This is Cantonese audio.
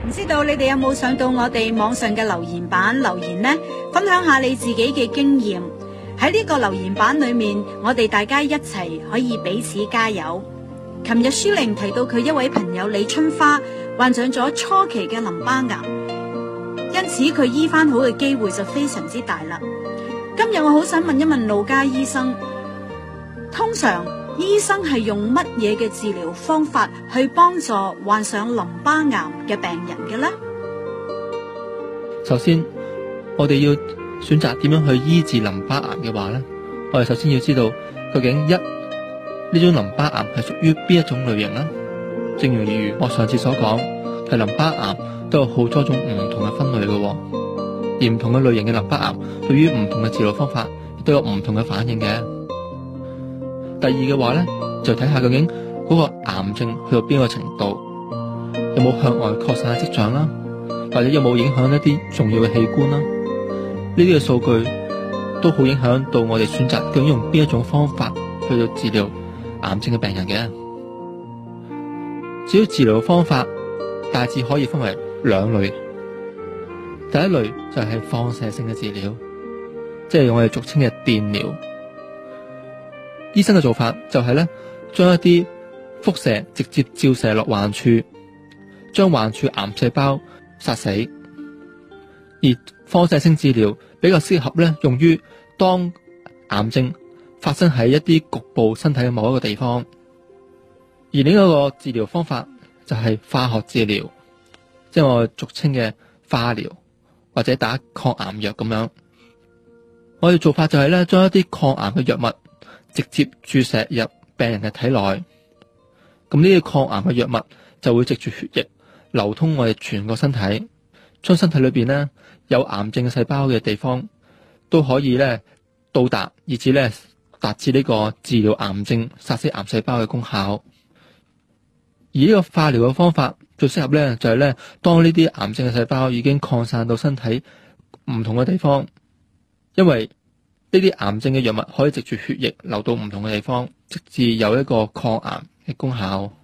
唔知道你哋有冇上到我哋網上嘅留言板留言呢？分享下你自己嘅經驗。喺呢個留言板裏面，我哋大家一齊可以彼此加油。琴日書玲提到佢一位朋友李春花患上咗初期嘅淋巴癌，因此佢醫翻好嘅機會就非常之大啦。今日我好想問一問路加醫生，通常醫生係用乜嘢嘅治療方法去幫助患上淋巴癌嘅病人嘅呢？ 首先，我哋要選擇點樣去醫治淋巴癌嘅話呢，我哋首先要知道究竟呢種淋巴癌係屬於邊一種類型呢？正如我上次所講，其實淋巴癌都有好多種唔同嘅分類嘅，而唔同嘅類型嘅淋巴癌對於唔同嘅治療方法亦都有唔同嘅反應嘅。第二嘅話呢，就睇下究竟嗰個癌症去到邊個程度，有冇向外擴散嘅跡象啦，或者有冇影響一啲重要嘅器官啦。呢啲嘅數據都好影響到我哋選擇究竟用邊一種方法去到治療癌症嘅病人嘅。至於治療方法，大致可以分為兩類。第一類就係放射性嘅治療，即係我哋俗稱嘅電療。醫生嘅做法就係咧，將一啲輻射直接照射落患處，將患處癌細胞殺死。而放射性治療比較適合咧，用於當癌症發生喺一啲局部身體嘅某一個地方。而另一個治療方法就係化學治療，即係我哋俗稱嘅化療或者打抗癌藥咁樣。我哋做法就係咧，將一啲抗癌嘅藥物直接注射入病人嘅體內。咁呢啲抗癌嘅藥物就會藉住血液流通我哋全個身體，將身體裏邊咧有癌症細胞嘅地方都可以咧到達，以至咧達至呢個治療癌症、殺死癌細胞嘅功效。而呢個化療嘅方法最適合咧，就係咧當呢啲癌症嘅細胞已經擴散到身體唔同嘅地方，因為呢啲癌症嘅藥物可以藉住血液流到唔同嘅地方，直至有一個抗癌嘅功效。